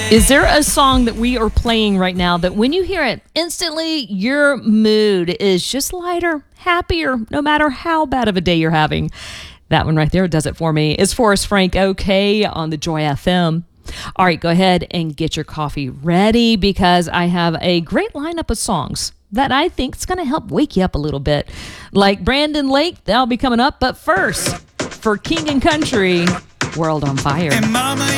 Is there a song that we are playing right now that when you hear it, instantly your mood is just lighter, happier, no matter how bad of a day you're having? That one right there does it for me. It's Forrest Frank, OK, on the Joy FM. All right, go ahead and get your coffee ready because I have a great lineup of songs that I think is going to help wake you up a little bit. Like Brandon Lake, that'll be coming up. But first, for King and Country, World on Fire. And mama,